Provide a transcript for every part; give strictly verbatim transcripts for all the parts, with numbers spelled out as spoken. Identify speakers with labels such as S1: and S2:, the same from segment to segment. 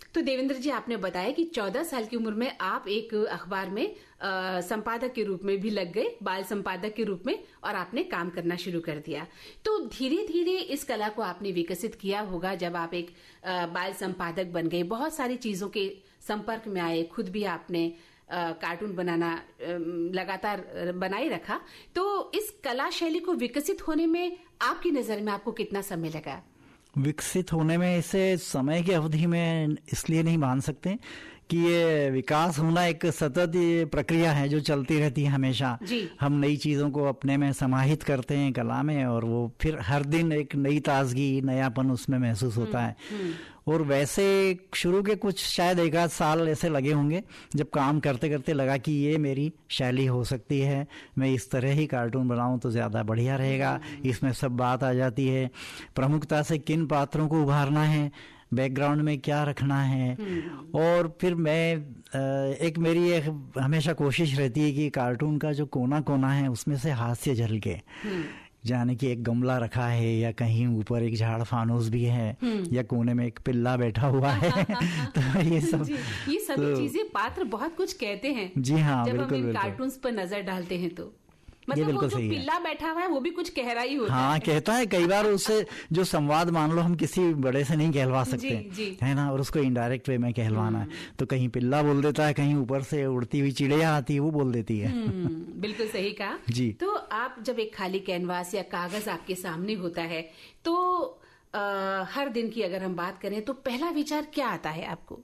S1: तो देवेंद्र जी, आपने बताया कि चौदह साल की उम्र में आप एक अखबार में आ, संपादक के रूप में भी लग गए, बाल संपादक के रूप में, और आपने काम करना शुरू कर दिया। तो धीरे धीरे इस कला को आपने विकसित किया होगा। जब आप एक आ, बाल संपादक बन गए, बहुत सारी चीजों के संपर्क में आए, खुद भी आपने आ, कार्टून बनाना लगातार बनाए रखा। तो इस कला शैली को विकसित होने में आपकी नजर में आपको कितना समय लगा?
S2: विकसित होने में इसे समय की अवधि में इसलिए नहीं मान सकते कि ये विकास होना एक सतत प्रक्रिया है जो चलती रहती है हमेशा। हम नई चीजों को अपने में समाहित करते हैं कला में, और वो फिर हर दिन एक नई ताजगी, नयापन उसमें महसूस होता है। और वैसे शुरू के कुछ शायद एक आध साल ऐसे लगे होंगे जब काम करते करते लगा कि ये मेरी शैली हो सकती है, मैं इस तरह ही कार्टून बनाऊं तो ज्यादा बढ़िया रहेगा। इसमें सब बात आ जाती है, प्रमुखता से किन पात्रों को उभारना है, बैकग्राउंड में क्या रखना है। और फिर मैं एक मेरी एक हमेशा कोशिश रहती है कि कार्टून का जो कोना कोना है उसमें से हास्य झलके, जाने कि एक गमला रखा है या कहीं ऊपर एक झाड़ फानूस भी है या कोने में एक पिल्ला बैठा हुआ है। तो ये सब
S1: ये सभी तो, चीजें पात्र बहुत कुछ कहते हैं।
S2: जी हाँ,
S1: जब
S2: बिल्कुल,
S1: हम इन
S2: बिल्कुल।
S1: कार्टून्स पर नजर डालते हैं तो मतलब वो जो पिल्ला बैठा हुआ है वो भी कुछ कह रहा ही होता
S2: हाँ,
S1: है।
S2: कहता है कई बार उससे जो संवाद मान लो हम किसी बड़े से नहीं कहलवा सकते,
S1: जी, जी।
S2: है ना, और उसको इनडायरेक्ट वे में कहलवाना है तो कहीं पिल्ला बोल देता है, कहीं ऊपर से उड़ती हुई चिड़िया आती है वो बोल देती है।
S1: बिल्कुल सही कहा
S2: जी।
S1: तो आप जब एक खाली कैनवास या कागज आपके सामने होता है तो आ, हर दिन की अगर हम बात करें तो पहला विचार क्या आता है आपको?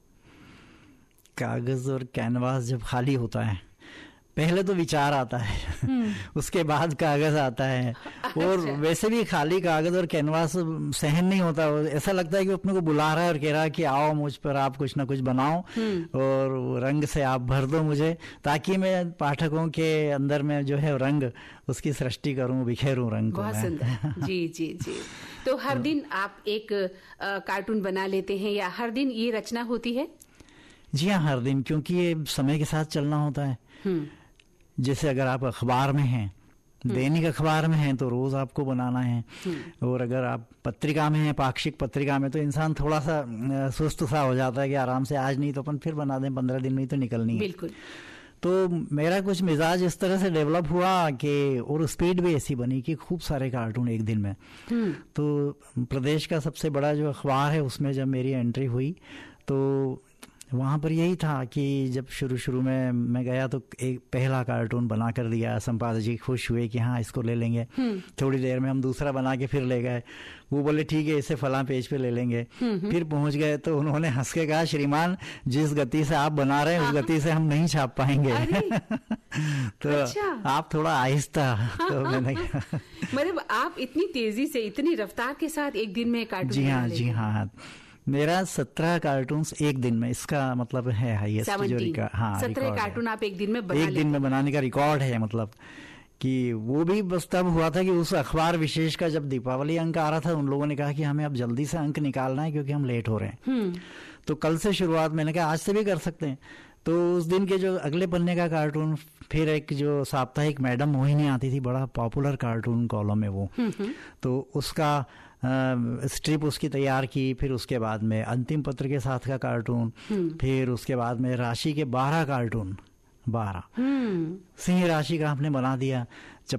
S2: कागज और कैनवास जब खाली होता है पहले तो विचार आता है, उसके बाद कागज आता है। और
S1: अच्छा।
S2: वैसे भी खाली कागज और कैनवास सहन नहीं होता, ऐसा लगता है कि अपने को बुला रहा है और कह रहा है कि आओ मुझ पर आप कुछ ना कुछ बनाओ और रंग से आप भर दो मुझे, ताकि मैं पाठकों के अंदर में जो है रंग उसकी सृष्टि करूं, बिखेरूं रंग को।
S1: बहुत सुंदर। जी जी जी। तो हर दिन आप एक कार्टून बना लेते हैं या हर दिन ये रचना होती है?
S2: जी हाँ, हर दिन, क्योंकि ये समय के साथ चलना होता है। जैसे अगर आप अखबार में हैं, दैनिक अखबार में हैं तो रोज आपको बनाना है, और अगर आप पत्रिका में हैं, पाक्षिक पत्रिका में, तो इंसान थोड़ा सा सुस्त सा हो जाता है कि आराम से आज नहीं तो अपन फिर बना दें, पंद्रह दिन में ही तो निकलनी है।
S1: बिल्कुल।
S2: तो मेरा कुछ मिजाज इस तरह से डेवलप हुआ कि, और स्पीड भी ऐसी बनी कि खूब सारे कार्टून एक दिन में। तो प्रदेश का सबसे बड़ा जो अखबार है उसमें जब मेरी एंट्री हुई तो वहाँ पर यही था कि जब शुरू शुरू में मैं गया तो एक पहला कार्टून बना कर दिया, संपादक जी खुश हुए कि हाँ इसको ले लेंगे। थोड़ी देर में हम दूसरा बना के फिर ले गए, वो बोले ठीक है इसे फलां पेज पे ले लेंगे। फिर पहुंच गए तो उन्होंने हंस के कहा, श्रीमान जिस गति से आप बना रहे हैं उस गति से हम नहीं छाप पाएंगे। तो अच्छा। आप थोड़ा आहिस्ता। तो मैंने
S1: मतलब आप इतनी तेजी से, इतनी रफ्तार के साथ एक दिन में कार्टून?
S2: जी हाँ, जी हाँ, मेरा सत्रह कार्टून्स एक दिन में, इसका मतलब है हाईएस्ट जो रिकॉर्ड। हाँ,
S1: सत्रह कार्टून आप एक दिन में बना
S2: एक दिन में बनाने का रिकॉर्ड है। मतलब कि वो भी बस तब हुआ था कि उस अखबार विशेष का जब दीपावली अंक आ रहा था, उन लोगों ने कहा कि हमें अब जल्दी से अंक निकालना है क्योंकि हम लेट हो रहे हैं। तो कल से शुरुआत, मैंने कहा आज से भी कर सकते हैं। तो उस दिन के जो अगले पन्ने का कार्टून, फिर एक जो साप्ताहिक मैडम मोहिनी आती थी, बड़ा पॉपुलर कार्टून कॉलम है वो, तो उसका स्ट्रिप उसकी तैयार की। फिर उसके बाद में अंतिम पत्र के साथ का कार्टून, फिर उसके बाद में राशि के बारह कार्टून, बारह सिंह राशि का हमने बना दिया। जब